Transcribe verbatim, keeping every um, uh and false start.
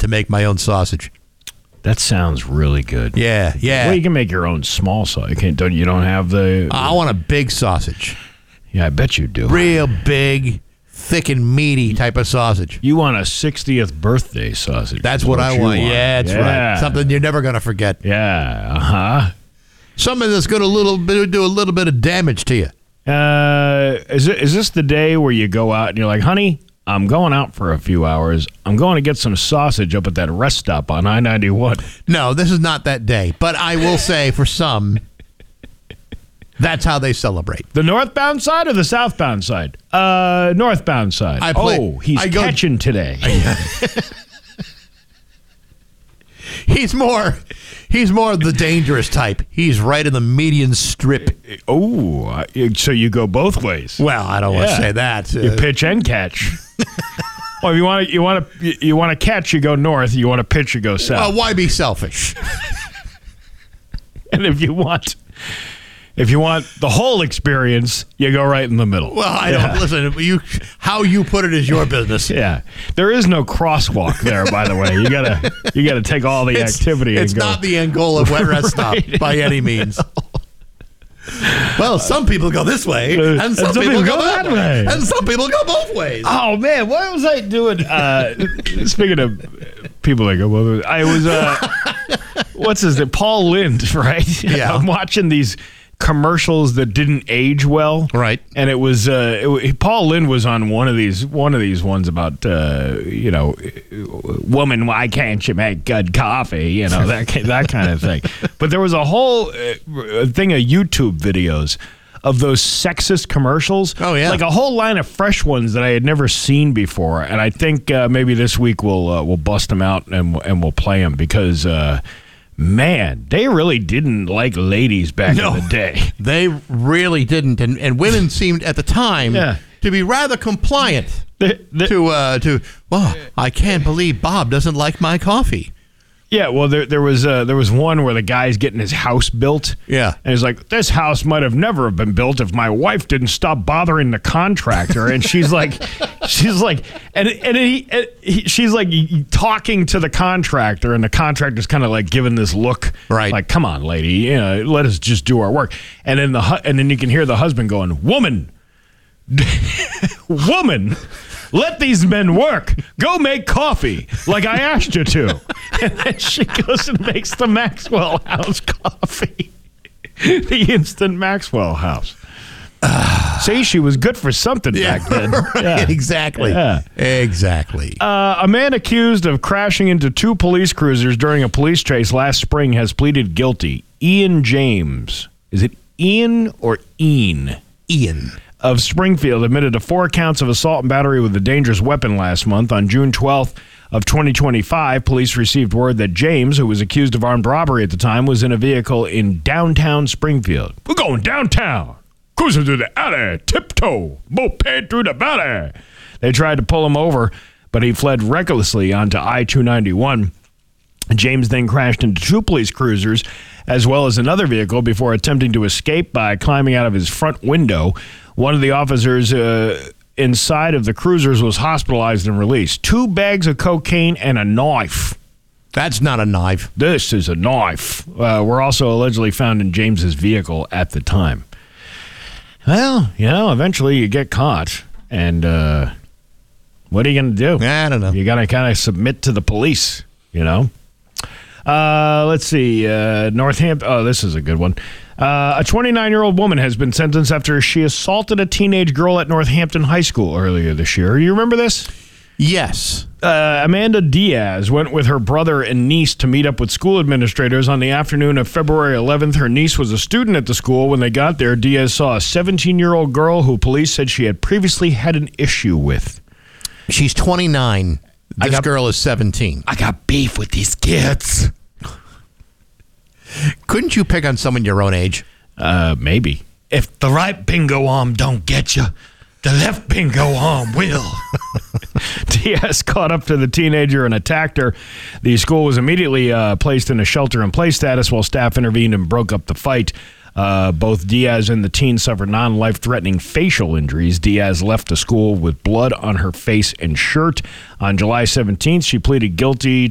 to make my own sausage. That sounds really good. Yeah, yeah. Well, you can make your own small sausage. You can't, don't, you don't have the... I want a big sausage. Yeah, I bet you do. Real big, thick and meaty type of sausage. You want a sixtieth birthday sausage. That's what, what I want. want. Yeah, that's yeah. right. Something you're never going to forget. Yeah, uh-huh. Something that's going to little bit do a little bit of damage to you. Uh, is it, is this the day where you go out and you're like, honey, I'm going out for a few hours. I'm going to get some sausage up at that rest stop on I ninety-one. No, this is not that day. But I will say for some, that's how they celebrate. The northbound side or the southbound side? Uh, northbound side. I play, oh, he's I go, catching today. He's more he's more the dangerous type. He's right in the median strip. Oh, so you go both ways. Well, I don't yeah. want to say that. You uh, pitch and catch. Well, if you want to you want to you want to catch, you go north. You want to pitch, you go south. Well, why be selfish? And if you want If you want the whole experience, you go right in the middle. Well, I yeah. don't listen. You, how you put it is your business. Yeah, there is no crosswalk there. By the way, you gotta you gotta take all the it's, activity. It's and go. not the Angola wet rest right. stop by any means. Well, some people go this way, and some, and some people, people go that way. way, and some people go both ways. Oh man, what was I doing? Uh, speaking of people that go both ways, I was uh, what's his name? Paul Lynde, right? Yeah, I'm watching these commercials that didn't age well, right? And it was uh, it, Paul Lynde was on one of these one of these ones about uh, you know, woman, why can't you make good coffee? You know, that that kind of thing. But there was a whole uh, thing of YouTube videos of those sexist commercials. Oh yeah, like a whole line of fresh ones that I had never seen before. And I think uh, maybe this week we'll uh, we'll bust them out and and we'll play them because. Uh, Man, they really didn't like ladies back no, in the day. They really didn't, and, and women seemed at the time yeah. to be rather compliant the, the, to uh, to. Well, I can't believe Bob doesn't like my coffee. Yeah, well, there there was uh, there was one where the guy's getting his house built. Yeah, and he's like, "This house might have never have been built if my wife didn't stop bothering the contractor." And she's like, she's like, and and, he, and he, she's like talking to the contractor, and the contractor's kind of like giving this look, right? Like, "Come on, lady, you know, let us just do our work." And then the hu- and then you can hear the husband going, "Woman, woman." Let these men work. Go make coffee like I asked you to. And then she goes and makes the Maxwell House coffee. The instant Maxwell House. Uh, See, she was good for something yeah, back then. Right, yeah. Exactly. Yeah. Exactly. Uh, a man accused of crashing into two police cruisers during a police chase last spring has pleaded guilty. Ian James. Is it Ian or Ian? Ian. Of Springfield admitted to four counts of assault and battery with a dangerous weapon last month. On June twelfth of twenty twenty-five, police received word that James, who was accused of armed robbery at the time, was in a vehicle in downtown Springfield. We're going downtown. Cruising through the alley, tiptoe, moped through the valley. They tried to pull him over, but he fled recklessly onto I two ninety-one. James then crashed into two police cruisers as well as another vehicle before attempting to escape by climbing out of his front window. One of the officers uh, inside of the cruisers was hospitalized and released. Two bags of cocaine and a knife. That's not a knife. This is a knife. Uh, were also allegedly found in James's vehicle at the time. Well, you know, eventually you get caught, and uh, what are you going to do? I don't know. You got to kind of submit to the police, you know? Uh, let's see. Uh, Northampton. Oh, this is a good one. Uh, a twenty-nine-year-old woman has been sentenced after she assaulted a teenage girl at Northampton High School earlier this year. You remember this? Yes. Uh, Amanda Diaz went with her brother and niece to meet up with school administrators on the afternoon of February eleventh. Her niece was a student at the school. When they got there, Diaz saw a seventeen-year-old girl who police said she had previously had an issue with. She's twenty-nine. This got, girl is seventeen. I got beef with these kids. Couldn't you pick on someone your own age? Uh, maybe. If the right bingo arm don't get you, the left bingo arm will. Diaz caught up to the teenager and attacked her. The school was immediately uh, placed in a shelter-in-place status while staff intervened and broke up the fight. Uh, both Diaz and the teen suffered non-life-threatening facial injuries. Diaz left the school with blood on her face and shirt. On July seventeenth, she pleaded guilty